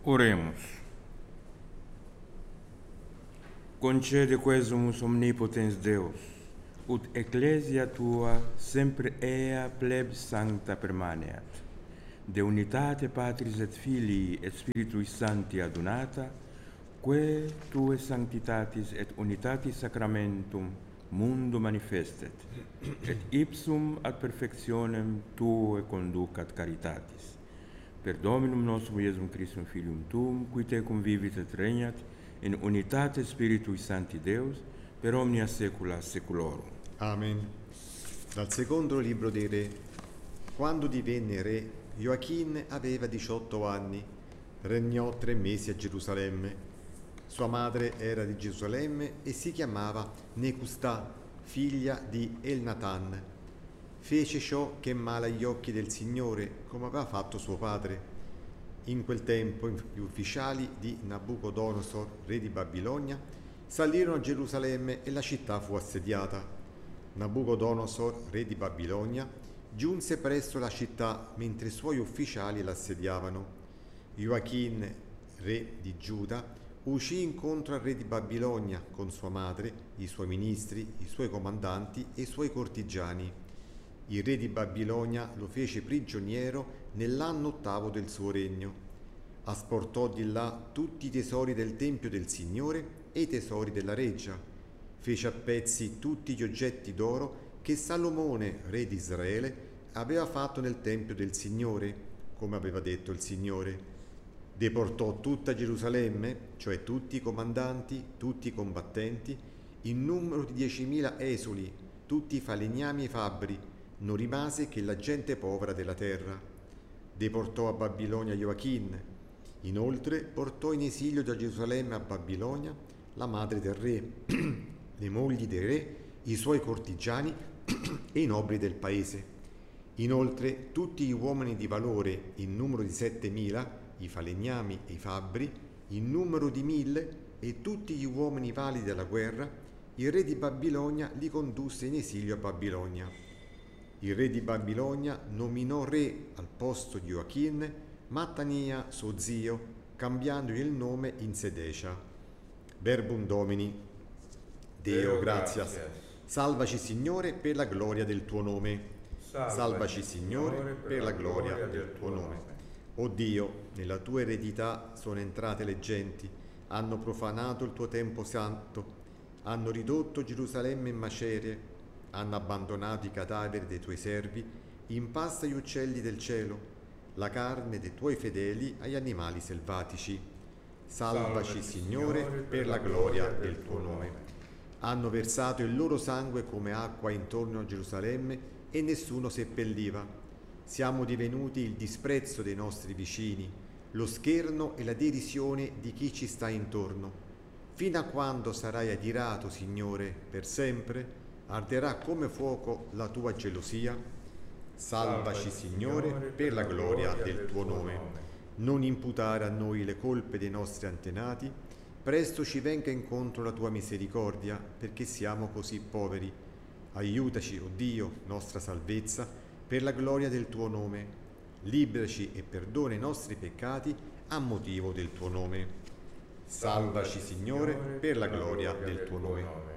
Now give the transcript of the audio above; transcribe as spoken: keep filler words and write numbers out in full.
Oremus. Concede quesumus omnipotens Deus, ut ecclesia tua sempre ea plebs sancta permaneat, de unitate Patris et Filii et Spiritui Sancti adunata, quae tue sanctitatis et unitatis sacramentum mundo manifestet, et ipsum ad perfectionem tuae conducat caritatis. Per Dominum nostrum Iesum Christum Filium Tuum, qui tecum vivit et regnat, in unitate Spiritui Sancti Deus, per omnia saecula saeculorum. Amen. Dal secondo libro dei Re. Quando divenne re, Gioachin aveva diciotto anni, regnò tre mesi a Gerusalemme. Sua madre era di Gerusalemme e si chiamava Necustà, figlia di Elnatan. Fece ciò che è male agli occhi del Signore, come aveva fatto suo padre. In quel tempo gli ufficiali di Nabucodonosor, re di Babilonia, salirono a Gerusalemme e la città fu assediata. Nabucodonosor, re di Babilonia, giunse presso la città mentre i suoi ufficiali l'assediavano. Gioachin, re di Giuda, uscì incontro al re di Babilonia con sua madre, i suoi ministri, i suoi comandanti e i suoi cortigiani. Il re di Babilonia lo fece prigioniero nell'anno ottavo del suo regno. Asportò di là tutti i tesori del tempio del Signore e i tesori della reggia. Fece a pezzi tutti gli oggetti d'oro che Salomone, re di Israele, aveva fatto nel tempio del Signore, come aveva detto il Signore. Deportò tutta Gerusalemme, cioè tutti i comandanti, tutti i combattenti, in numero di diecimila esuli, tutti i falegnami e i fabbri. Non rimase che la gente povera della terra. Deportò a Babilonia Gioachin. Inoltre portò in esilio da Gerusalemme a Babilonia la madre del re, le mogli del re, i suoi cortigiani e i nobili del paese. Inoltre tutti gli uomini di valore, in numero di settemila, i falegnami e i fabbri, in numero di mille, e tutti gli uomini validi della guerra, il re di Babilonia li condusse in esilio a Babilonia. Il re di Babilonia nominò re al posto di Gioachin Mattania, suo zio, cambiandogli il nome in Sedecia. Verbum Domini. Deo, Deo gratias. gratias. Salvaci, Signore, per la gloria del tuo nome. Salvaci, Salvaci Signore, per, per la gloria, gloria del tuo nome. nome. O Dio, nella tua eredità sono entrate le genti, hanno profanato il tuo tempio santo, hanno ridotto Gerusalemme in macerie, hanno abbandonato i cadaveri dei tuoi servi in pasto agli uccelli del cielo, la carne dei tuoi fedeli agli animali selvatici. Salvaci, Signore, per la gloria del tuo nome. Hanno versato il loro sangue come acqua intorno a Gerusalemme e nessuno seppelliva. Siamo divenuti il disprezzo dei nostri vicini, lo scherno e la derisione di chi ci sta intorno. Fino a quando sarai adirato, Signore, per sempre? Arderà come fuoco la tua gelosia? Salvaci, Signore, per la gloria del tuo nome. Non imputare a noi le colpe dei nostri antenati, presto ci venga incontro la tua misericordia, perché siamo così poveri. Aiutaci, o Dio, nostra salvezza, per la gloria del tuo nome. Liberaci e perdona i nostri peccati a motivo del tuo nome. Salvaci, Signore, per la gloria del tuo nome.